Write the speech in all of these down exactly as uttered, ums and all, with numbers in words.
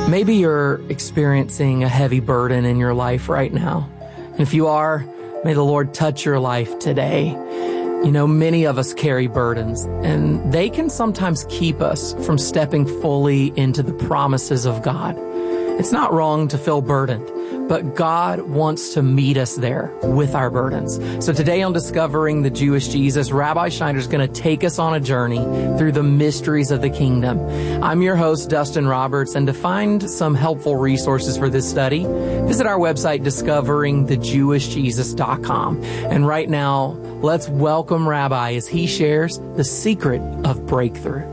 Maybe you're experiencing a heavy burden in your life right now. And if you are, may the Lord touch your life today. You know, many of us carry burdens, and they can sometimes keep us from stepping fully into the promises of God. It's not wrong to feel burdened, but God wants to meet us there with our burdens. So today on Discovering the Jewish Jesus, Rabbi Schneider is going to take us on a journey through the mysteries of the kingdom. I'm your host, Dustin Roberts, and to find some helpful resources for this study, visit our website, discovering the jewish jesus dot com. And right now, let's welcome Rabbi as he shares the secret of breakthrough.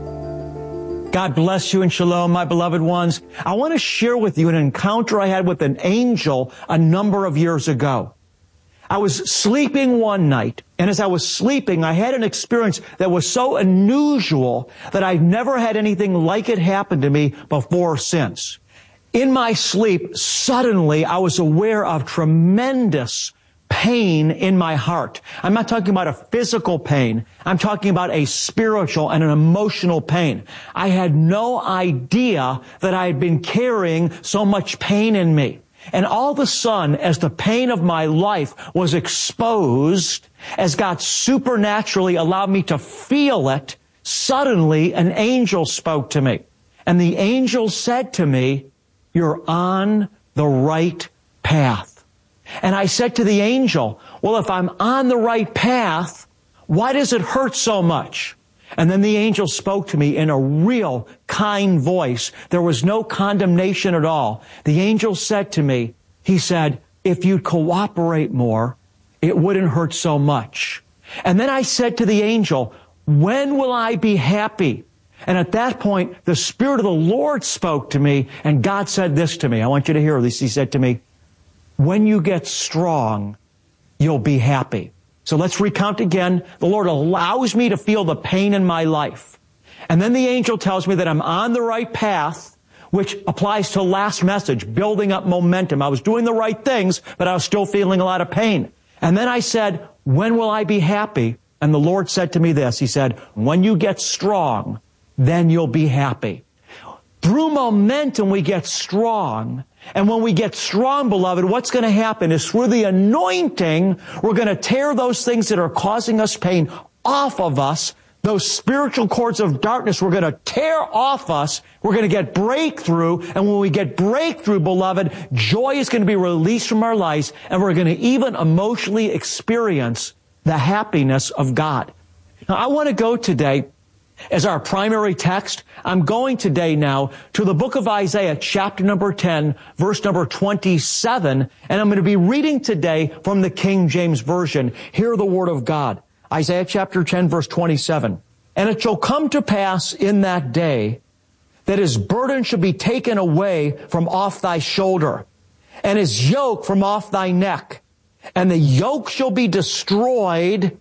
God bless you and shalom, my beloved ones. I want to share with you an encounter I had with an angel a number of years ago. I was sleeping one night, and as I was sleeping, I had an experience that was so unusual that I've never had anything like it happen to me before or since. In my sleep, suddenly I was aware of tremendous pain in my heart. I'm not talking about a physical pain. I'm talking about a spiritual and an emotional pain. I had no idea that I had been carrying so much pain in me. And all of a sudden, as the pain of my life was exposed, as God supernaturally allowed me to feel it, suddenly an angel spoke to me. And the angel said to me, "You're on the right path." And I said to the angel, well, if I'm on the right path, why does it hurt so much? And then the angel spoke to me in a real kind voice. There was no condemnation at all. The angel said to me, he said, if you'd cooperate more, it wouldn't hurt so much. And then I said to the angel, when will I be happy? And at that point, the Spirit of the Lord spoke to me, and God said this to me. I want you to hear this. He said to me, when you get strong, you'll be happy. So let's recount again. The Lord allows me to feel the pain in my life. And then the angel tells me that I'm on the right path, which applies to last message, building up momentum. I was doing the right things, but I was still feeling a lot of pain. And then I said, when will I be happy? And the Lord said to me this. He said, when you get strong, then you'll be happy. Through momentum, we get strong. And when we get strong, beloved, what's going to happen is through the anointing, we're going to tear those things that are causing us pain off of us. Those spiritual cords of darkness, we're going to tear off us. We're going to get breakthrough. And when we get breakthrough, beloved, joy is going to be released from our lives. And we're going to even emotionally experience the happiness of God. Now, I want to go today as our primary text. I'm going today now to the book of Isaiah, chapter number ten, verse number twenty-seven, and I'm going to be reading today from the King James Version. Hear the word of God. Isaiah chapter ten, verse twenty-seven. And it shall come to pass in that day that his burden shall be taken away from off thy shoulder, and his yoke from off thy neck, and the yoke shall be destroyed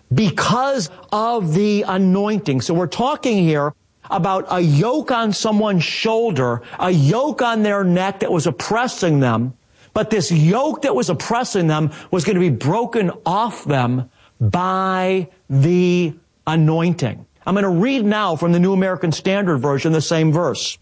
because of the anointing. So we're talking here about a yoke on someone's shoulder, a yoke on their neck that was oppressing them. But this yoke that was oppressing them was going to be broken off them by the anointing. I'm going to read now from the New American Standard Version, the same verse.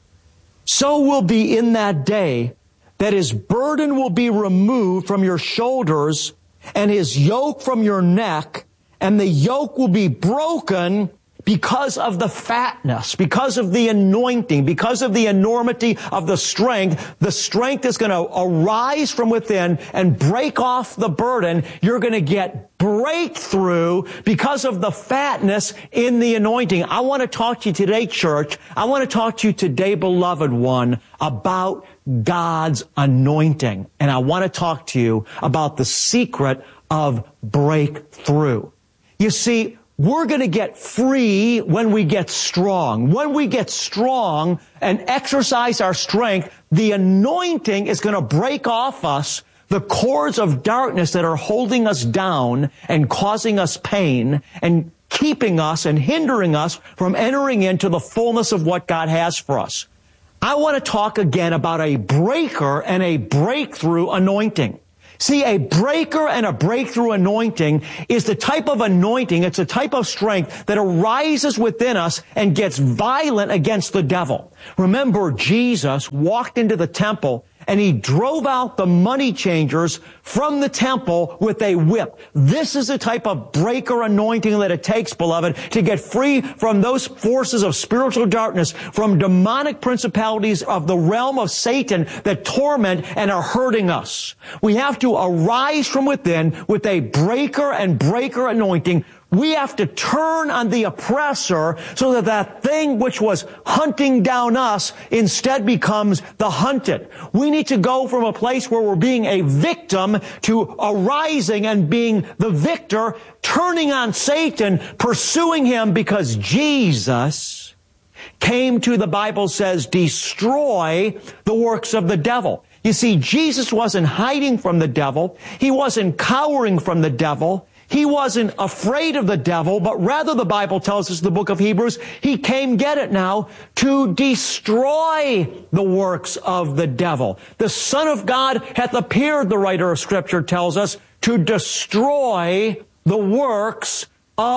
So will be in that day that his burden will be removed from your shoulders and his yoke from your neck, and the yoke will be broken because of the fatness, because of the anointing, because of the enormity of the strength. The strength is going to arise from within and break off the burden. You're going to get breakthrough because of the fatness in the anointing. I want to talk to you today, church. I want to talk to you today, beloved one, about God's anointing. And I want to talk to you about the secret of breakthrough. You see, we're going to get free when we get strong. When we get strong and exercise our strength, the anointing is going to break off us the cords of darkness that are holding us down and causing us pain and keeping us and hindering us from entering into the fullness of what God has for us. I want to talk again about a breaker and a breakthrough anointing. See, a breaker and a breakthrough anointing is the type of anointing, it's a type of strength that arises within us and gets violent against the devil. Remember, Jesus walked into the temple and he drove out the money changers from the temple with a whip. This is the type of breaker anointing that it takes, beloved, to get free from those forces of spiritual darkness, from demonic principalities of the realm of Satan that torment and are hurting us. We have to arise from within with a breaker and breaker anointing. We have to turn on the oppressor so that that thing which was hunting down us instead becomes the hunted. We need to go from a place where we're being a victim to arising and being the victor, turning on Satan, pursuing him, because Jesus came to, the Bible says, destroy the works of the devil. You see, Jesus wasn't hiding from the devil. He wasn't cowering from the devil. He wasn't afraid of the devil, but rather the Bible tells us in the book of Hebrews, he came, get it now, to destroy the works of the devil. The Son of God hath appeared, the writer of Scripture tells us, to destroy the works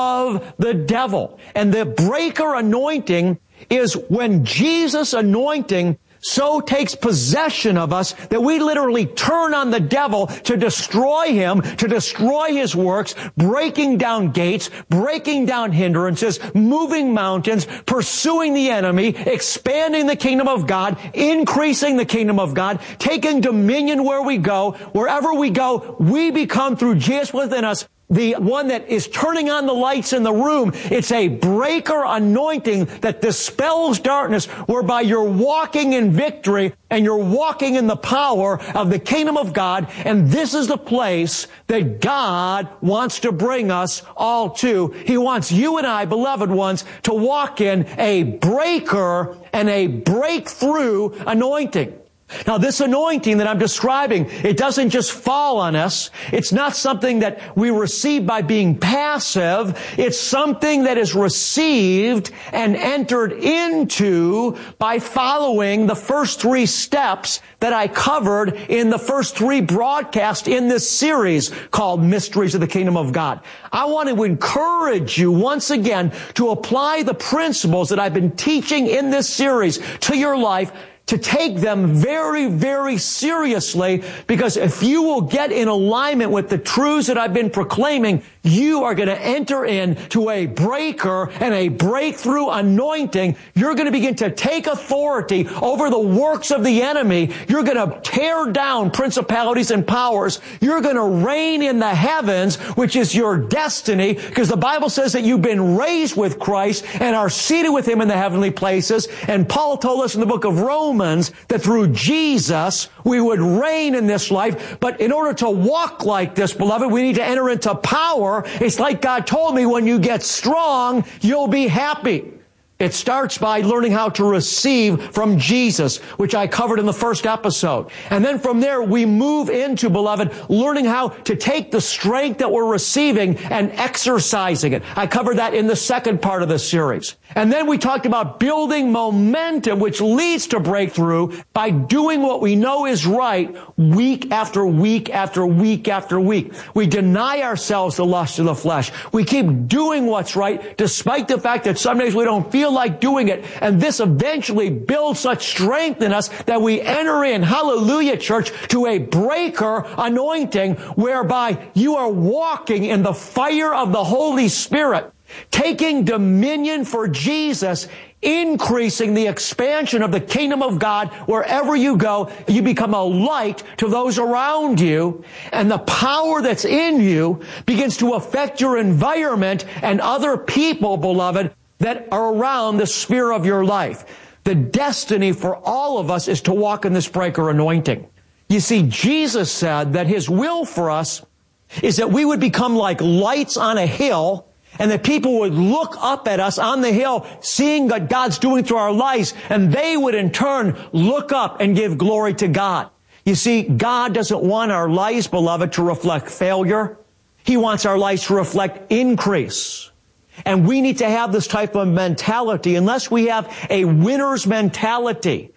of the devil. And the breaker anointing is when Jesus' anointing so takes possession of us that we literally turn on the devil to destroy him, to destroy his works, breaking down gates, breaking down hindrances, moving mountains, pursuing the enemy, expanding the kingdom of God, increasing the kingdom of God, taking dominion where we go. Wherever we go, we become, through Jesus within us, the one that is turning on the lights in the room. It's a breaker anointing that dispels darkness, whereby you're walking in victory and you're walking in the power of the kingdom of God. And this is the place that God wants to bring us all to. He wants you and I, beloved ones, to walk in a breaker and a breakthrough anointing. Now, this anointing that I'm describing, it doesn't just fall on us. It's not something that we receive by being passive. It's something that is received and entered into by following the first three steps that I covered in the first three broadcasts in this series called Mysteries of the Kingdom of God. I want to encourage you once again to apply the principles that I've been teaching in this series to your life, to take them very, very seriously, because if you will get in alignment with the truths that I've been proclaiming, you are going to enter into a breaker and a breakthrough anointing. You're going to begin to take authority over the works of the enemy. You're going to tear down principalities and powers. You're going to reign in the heavens, which is your destiny, because the Bible says that you've been raised with Christ and are seated with him in the heavenly places. And Paul told us in the book of Romans that through Jesus we would reign in this life. But in order to walk like this, beloved, we need to enter into power. It's like God told me, when you get strong, you'll be happy. It starts by learning how to receive from Jesus, which I covered in the first episode. And then from there, we move into, beloved, learning how to take the strength that we're receiving and exercising it. I covered that in the second part of the series. And then we talked about building momentum, which leads to breakthrough by doing what we know is right week after week after week after week. We deny ourselves the lust of the flesh. We keep doing what's right, despite the fact that some days we don't feel like doing it. And this eventually builds such strength in us that we enter in, hallelujah, church, to a breaker anointing, whereby you are walking in the fire of the Holy Spirit, taking dominion for Jesus, increasing the expansion of the kingdom of God. Wherever you go, you become a light to those around you, and the power that's in you begins to affect your environment and other people, beloved, that are around the sphere of your life. The destiny for all of us is to walk in this breaker anointing. You see, Jesus said that his will for us is that we would become like lights on a hill, and that people would look up at us on the hill, seeing what God's doing through our lives, and they would in turn look up and give glory to God. You see, God doesn't want our lives, beloved, to reflect failure. He wants our lives to reflect increase. And we need to have this type of mentality. Unless we have a winner's mentality,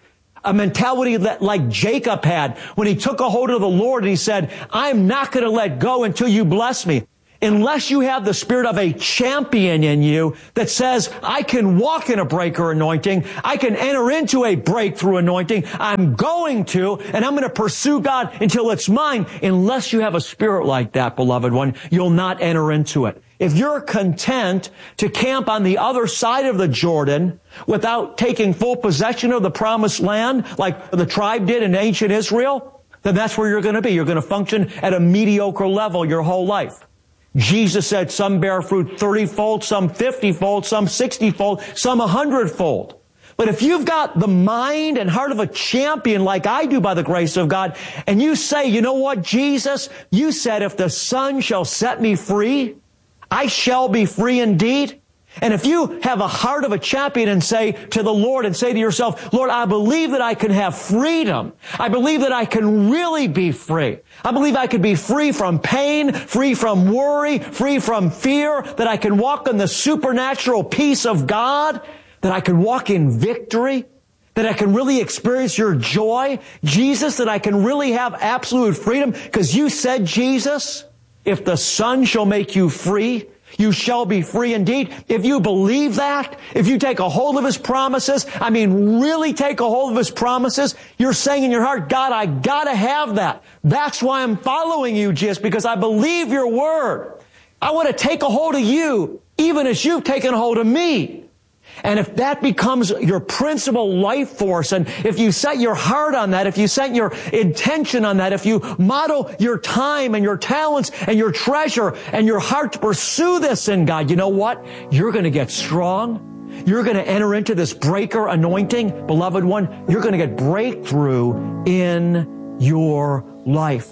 a mentality that like Jacob had when he took a hold of the Lord and he said, I'm not going to let go until you bless me. Unless you have the spirit of a champion in you that says, I can walk in a breaker anointing, I can enter into a breakthrough anointing, I'm going to, and I'm going to pursue God until it's mine. Unless you have a spirit like that, beloved one, you'll not enter into it. If you're content to camp on the other side of the Jordan without taking full possession of the promised land like the tribe did in ancient Israel, then that's where you're going to be. You're going to function at a mediocre level your whole life. Jesus said some bear fruit thirty-fold, some fifty-fold, some sixty-fold, some one hundred-fold. But if you've got the mind and heart of a champion like I do by the grace of God, and you say, you know what, Jesus, you said if the Son shall set me free, I shall be free indeed. And if you have a heart of a champion and say to the Lord and say to yourself, Lord, I believe that I can have freedom. I believe that I can really be free. I believe I could be free from pain, free from worry, free from fear, that I can walk in the supernatural peace of God, that I can walk in victory, that I can really experience your joy. Jesus, that I can really have absolute freedom because you said, Jesus, if the Son shall make you free, you shall be free indeed. If you believe that, if you take a hold of His promises, I mean really take a hold of His promises, you're saying in your heart, God, I gotta have that. That's why I'm following you, Jesus, because I believe your word. I want to take a hold of you, even as you've taken a hold of me. And if that becomes your principal life force, and if you set your heart on that, if you set your intention on that, if you model your time and your talents and your treasure and your heart to pursue this in God, you know what? You're going to get strong. You're going to enter into this breaker anointing, beloved one. You're going to get breakthrough in your life.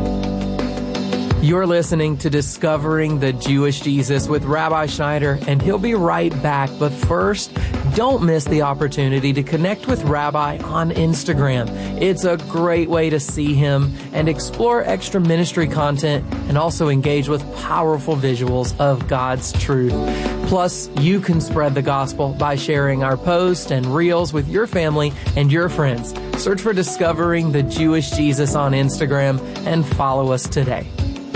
You're listening to Discovering the Jewish Jesus with Rabbi Schneider, and he'll be right back. But first, don't miss the opportunity to connect with Rabbi on Instagram. It's a great way to see him and explore extra ministry content and also engage with powerful visuals of God's truth. Plus, you can spread the gospel by sharing our posts and reels with your family and your friends. Search for Discovering the Jewish Jesus on Instagram and follow us today.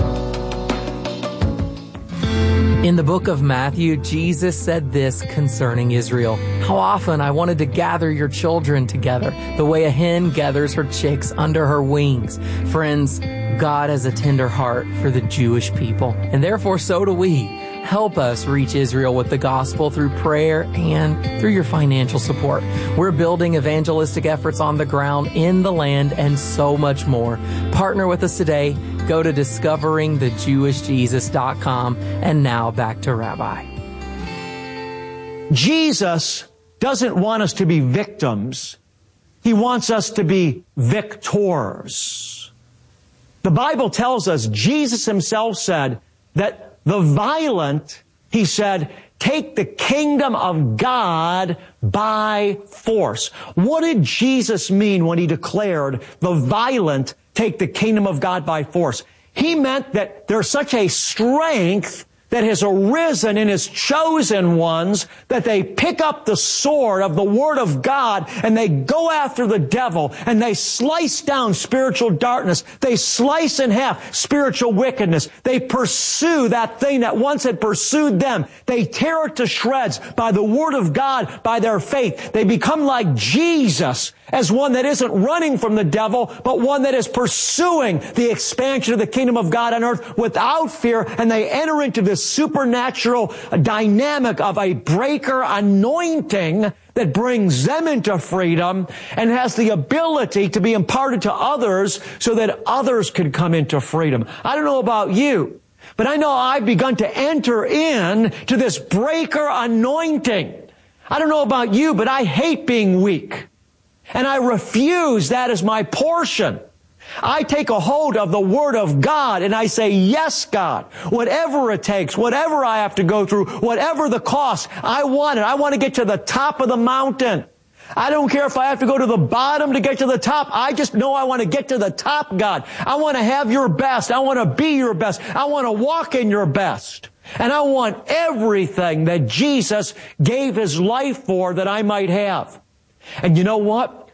In the book of Matthew, Jesus said this concerning Israel. How often I wanted to gather your children together, the way a hen gathers her chicks under her wings. Friends, God has a tender heart for the Jewish people, and therefore so do we. Help us reach Israel with the gospel through prayer and through your financial support. We're building evangelistic efforts on the ground, in the land, and so much more. Partner with us today. Go to discovering the jewish jesus dot com. And now back to Rabbi. Jesus doesn't want us to be victims. He wants us to be victors. The Bible tells us, Jesus himself said that the violent, he said, take the kingdom of God by force. What did Jesus mean when he declared the violent take the kingdom of God by force? He meant that there's such a strength that has arisen in His chosen ones that they pick up the sword of the Word of God and they go after the devil and they slice down spiritual darkness. They slice in half spiritual wickedness. They pursue that thing that once had pursued them. They tear it to shreds by the Word of God, by their faith. They become like Jesus, as one that isn't running from the devil, but one that is pursuing the expansion of the kingdom of God on earth without fear, and they enter into this supernatural dynamic of a breaker anointing that brings them into freedom and has the ability to be imparted to others so that others can come into freedom. I don't know about you, but I know I've begun to enter in to this breaker anointing. I don't know about you, but I hate being weak. And I refuse that as my portion. I take a hold of the Word of God and I say, yes, God, whatever it takes, whatever I have to go through, whatever the cost, I want it. I want to get to the top of the mountain. I don't care if I have to go to the bottom to get to the top. I just know I want to get to the top, God. I want to have your best. I want to be your best. I want to walk in your best. And I want everything that Jesus gave His life for that I might have. And you know what?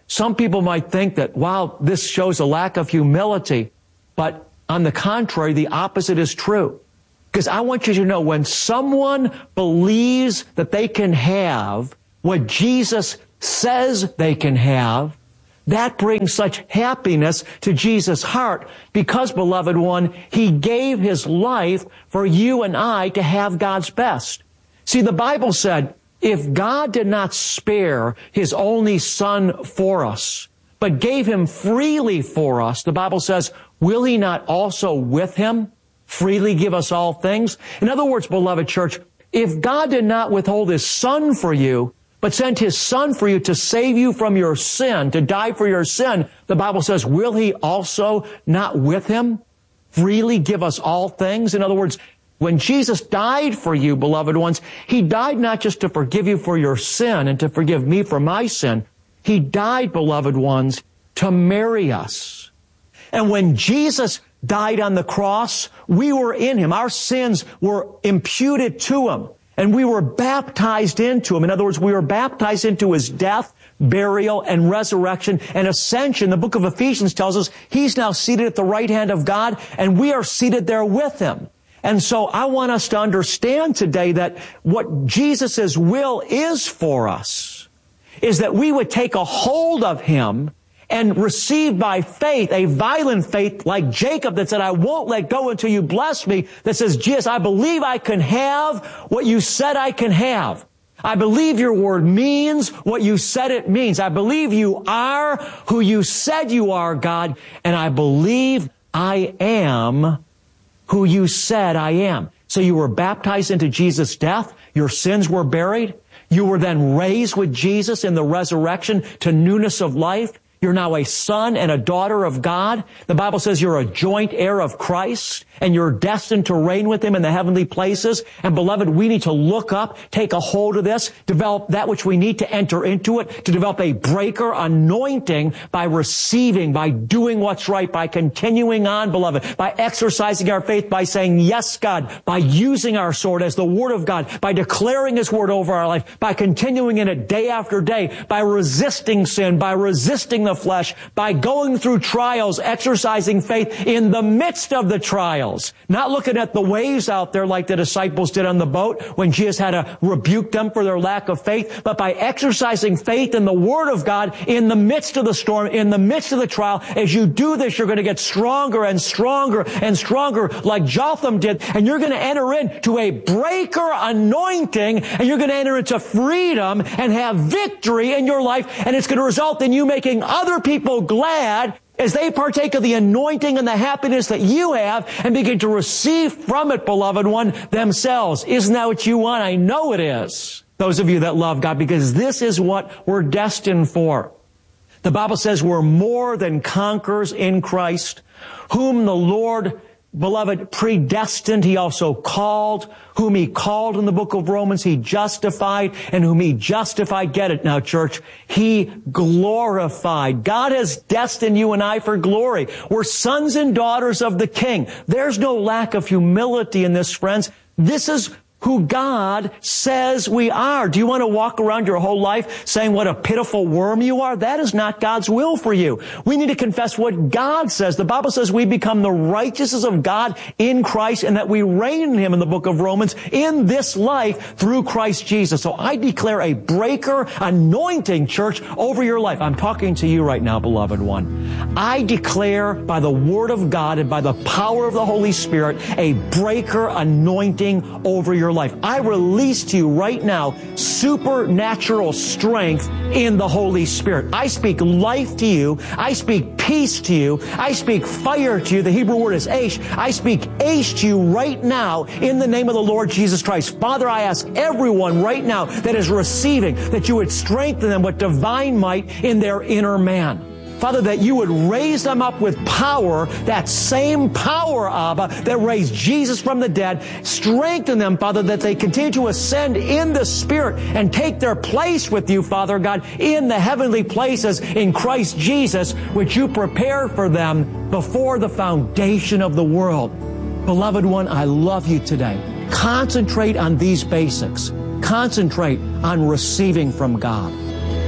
some people might think that, wow, this shows a lack of humility. But on the contrary, the opposite is true. Because I want you to know, when someone believes that they can have what Jesus says they can have, that brings such happiness to Jesus' heart because, beloved one, He gave His life for you and I to have God's best. See, the Bible said, if God did not spare His only Son for us, but gave Him freely for us, the Bible says, will He not also with Him freely give us all things? In other words, beloved church, if God did not withhold His Son for you, but sent His Son for you to save you from your sin, to die for your sin, the Bible says, will He also not with Him freely give us all things? In other words, when Jesus died for you, beloved ones, He died not just to forgive you for your sin and to forgive me for my sin. He died, beloved ones, to marry us. And when Jesus died on the cross, we were in Him. Our sins were imputed to Him. And we were baptized into Him. In other words, we were baptized into His death, burial, and resurrection and ascension. The book of Ephesians tells us He's now seated at the right hand of God, and we are seated there with Him. And so I want us to understand today that what Jesus' will is for us is that we would take a hold of Him and receive by faith, a violent faith like Jacob that said, I won't let go until you bless me, that says, Jesus, I believe I can have what you said I can have. I believe your word means what you said it means. I believe you are who you said you are, God, and I believe I am who you said I am. So you were baptized into Jesus' death. Your sins were buried. You were then raised with Jesus in the resurrection to newness of life. You're now a son and a daughter of God. The Bible says you're a joint heir of Christ, and you're destined to reign with Him in the heavenly places. And beloved, we need to look up, take a hold of this, develop that which we need to enter into it, to develop a breaker anointing by receiving, by doing what's right, by continuing on, beloved, by exercising our faith, by saying, yes, God, by using our sword as the Word of God, by declaring His Word over our life, by continuing in it day after day, by resisting sin, by resisting the flesh, by going through trials, exercising faith in the midst of the trials, not looking at the waves out there like the disciples did on the boat when Jesus had to rebuke them for their lack of faith, but by exercising faith in the Word of God in the midst of the storm, in the midst of the trial. As you do this, you're going to get stronger and stronger and stronger like Jotham did, and you're going to enter into a breaker anointing, and you're going to enter into freedom and have victory in your life, and it's going to result in you making other people glad as they partake of the anointing and the happiness that you have and begin to receive from it, beloved one, themselves. Isn't that what you want? I know it is. Those of you that love God, because this is what we're destined for. The Bible says we're more than conquerors in Christ, whom the Lord, beloved, predestined, He also called. Whom He called in the book of Romans, He justified. And whom He justified, get it now, church, He glorified. God has destined you and I for glory. We're sons and daughters of the King. There's no lack of humility in this, friends. This is who God says we are. Do you want to walk around your whole life saying what a pitiful worm you are? That is not God's will for you. We need to confess what God says. The Bible says we become the righteousness of God in Christ, and that we reign in Him in the book of Romans in this life through Christ Jesus. So I declare a breaker anointing, church, over your life. I'm talking to you right now, beloved one. I declare by the Word of God and by the power of the Holy Spirit a breaker anointing over your life. life. I release to you right now supernatural strength in the Holy Spirit. I speak life to you. I speak peace to you. I speak fire to you. The Hebrew word is ash. I speak ash to you right now in the name of the Lord Jesus Christ. Father, I ask everyone right now that is receiving that you would strengthen them with divine might in their inner man. Father, that you would raise them up with power, that same power, Abba, that raised Jesus from the dead. Strengthen them, Father, that they continue to ascend in the Spirit and take their place with you, Father God, in the heavenly places in Christ Jesus, which you prepared for them before the foundation of the world. Beloved one, I love you today. Concentrate on these basics. Concentrate on receiving from God.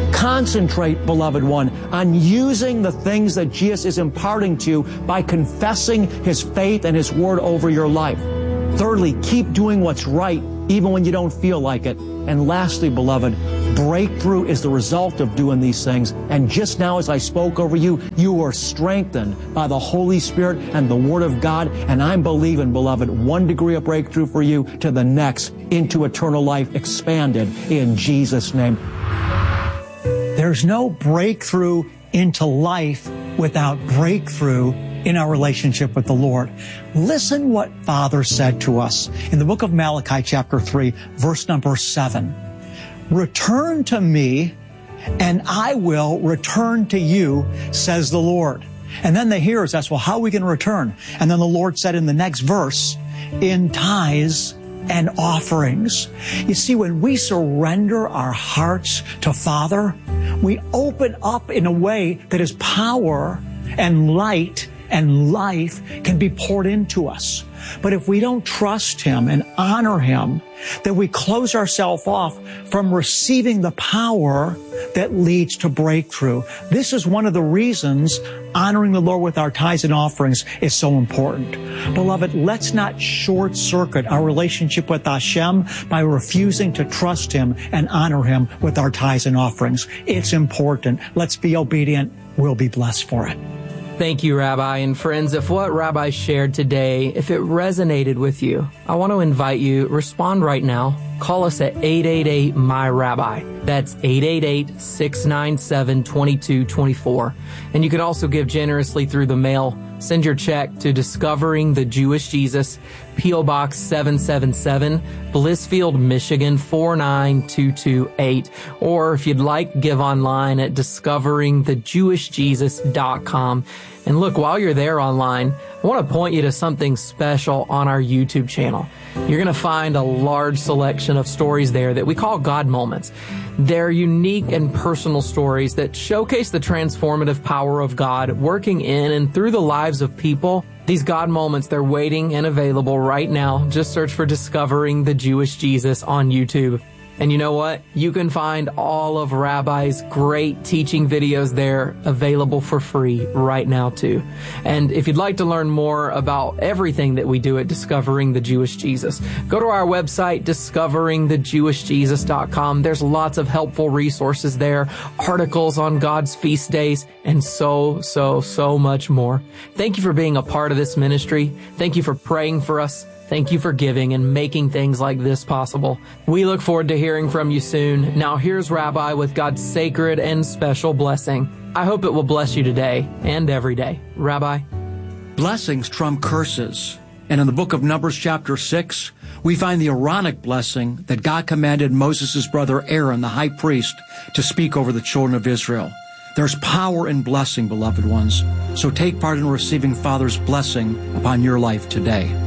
Concentrate, beloved one, on using the things that Jesus is imparting to you by confessing His faith and His word over your life. Thirdly, keep doing what's right even when you don't feel like it. And lastly, beloved, breakthrough is the result of doing these things. And just now as I spoke over you, you are strengthened by the Holy Spirit and the Word of God. And I'm believing, beloved, one degree of breakthrough for you to the next into eternal life expanded in Jesus' name. There's no breakthrough into life without breakthrough in our relationship with the Lord. Listen what Father said to us in the book of Malachi chapter three, verse number seven. Return to me, and I will return to you, says the Lord. And then the hearers asked, well, how are we going to return? And then the Lord said in the next verse, in tithes and offerings. You see, when we surrender our hearts to Father, we open up in a way that His power and light and life can be poured into us. But if we don't trust Him and honor Him, then we close ourselves off from receiving the power that leads to breakthrough. This is one of the reasons honoring the Lord with our tithes and offerings is so important. Beloved, let's not short circuit our relationship with Hashem by refusing to trust Him and honor Him with our tithes and offerings. It's important. Let's be obedient. We'll be blessed for it. Thank you, Rabbi. And friends, if what Rabbi shared today, if it resonated with you, I want to invite you, respond right now. Call us at eight eight eight, M Y Rabbi. That's eight eight eight, six nine seven, two two two four. And you can also give generously through the mail. Send your check to Discovering the Jewish Jesus, P O Box seven seven seven, Blissfield, Michigan four nine two two eight. Or if you'd like, give online at discovering the jewish jesus dot com. And look, while you're there online, I want to point you to something special on our YouTube channel. You're going to find a large selection of stories there that we call God Moments. They're unique and personal stories that showcase the transformative power of God working in and through the lives of people. These God Moments, they're waiting and available right now. Just search for Discovering the Jewish Jesus on YouTube. And you know what? You can find all of Rabbi's great teaching videos there available for free right now too. And if you'd like to learn more about everything that we do at Discovering the Jewish Jesus, go to our website, discovering the jewish jesus dot com. There's lots of helpful resources there, articles on God's feast days, and so, so, so much more. Thank you for being a part of this ministry. Thank you for praying for us. Thank you for giving and making things like this possible. We look forward to hearing from you soon. Now here's Rabbi with God's sacred and special blessing. I hope it will bless you today and every day. Rabbi? Blessings trump curses. And in the book of Numbers chapter six, we find the Aaronic blessing that God commanded Moses' brother Aaron, the high priest, to speak over the children of Israel. There's power in blessing, beloved ones. So take part in receiving Father's blessing upon your life today.